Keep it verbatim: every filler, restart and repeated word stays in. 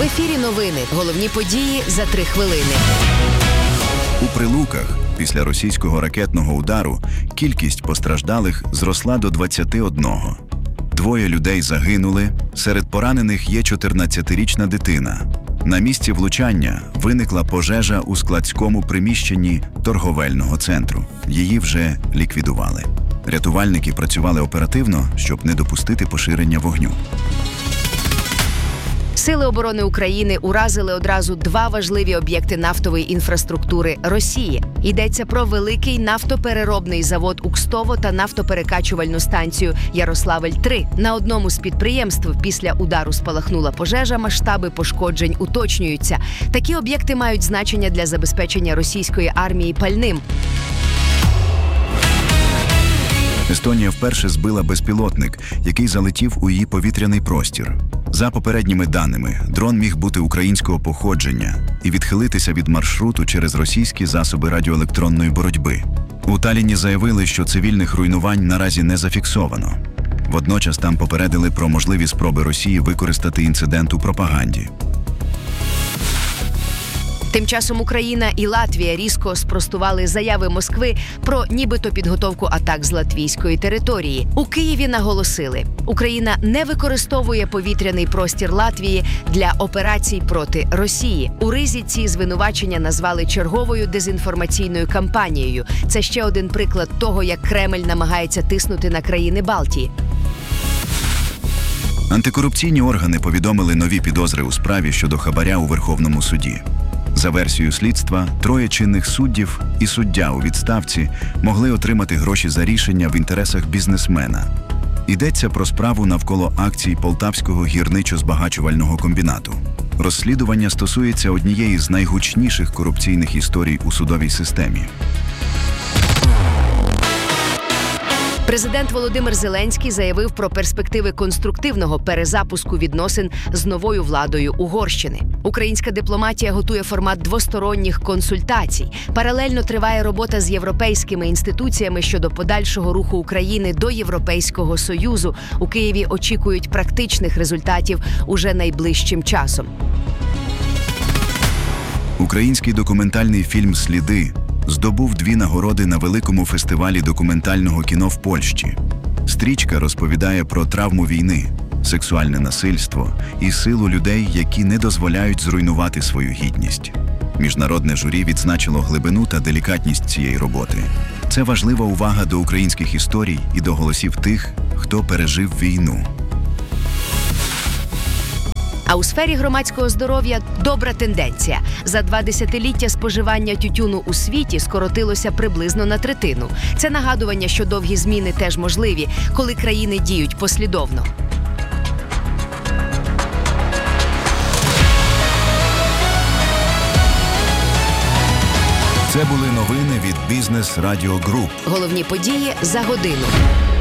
ефірі новини. Головні події за три хвилини. У Прилуках після російського ракетного удару кількість постраждалих зросла до двадцяти одного. Двоє людей загинули, серед поранених є чотирнадцятирічна дитина. На місці влучання виникла пожежа у складському приміщенні торговельного центру. Її вже ліквідували. Рятувальники працювали оперативно, щоб не допустити поширення вогню. Сили оборони України уразили одразу два важливі об'єкти нафтової інфраструктури Росії. Йдеться про великий нафтопереробний завод «Укстово» та нафтоперекачувальну станцію «Ярославль три». На одному з підприємств після удару спалахнула пожежа, масштаби пошкоджень уточнюються. Такі об'єкти мають значення для забезпечення російської армії пальним. Естонія вперше збила безпілотник, який залетів у її повітряний простір. За попередніми даними, дрон міг бути українського походження і відхилитися від маршруту через російські засоби радіоелектронної боротьби. У Таллінні заявили, що цивільних руйнувань наразі не зафіксовано. Водночас там попередили про можливі спроби Росії використати інцидент у пропаганді. Тим часом Україна і Латвія різко спростували заяви Москви про нібито підготовку атак з латвійської території. У Києві наголосили, Україна не використовує повітряний простір Латвії для операцій проти Росії. У Ризі ці звинувачення назвали черговою дезінформаційною кампанією. Це ще один приклад того, як Кремль намагається тиснути на країни Балтії. Антикорупційні органи повідомили нові підозри у справі щодо хабаря у Верховному суді. За версією слідства, троє чинних суддів і суддя у відставці могли отримати гроші за рішення в інтересах бізнесмена. Йдеться про справу навколо акцій Полтавського гірничо-збагачувального комбінату. Розслідування стосується однієї з найгучніших корупційних історій у судовій системі. Президент Володимир Зеленський заявив про перспективи конструктивного перезапуску відносин з новою владою Угорщини. Українська дипломатія готує формат двосторонніх консультацій. Паралельно триває робота з європейськими інституціями щодо подальшого руху України до Європейського Союзу. У Києві очікують практичних результатів уже найближчим часом. Український документальний фільм «Сліди» здобув дві нагороди на великому фестивалі документального кіно в Польщі. Стрічка розповідає про травму війни, сексуальне насильство і силу людей, які не дозволяють зруйнувати свою гідність. Міжнародне журі відзначило глибину та делікатність цієї роботи. Це важлива увага до українських історій і до голосів тих, хто пережив війну. А у сфері громадського здоров'я добра тенденція. За два десятиліття споживання тютюну у світі скоротилося приблизно на третину. Це нагадування, що довгі зміни теж можливі, коли країни діють послідовно. Це були новини від Бізнес Радіо Груп. Головні події за годину.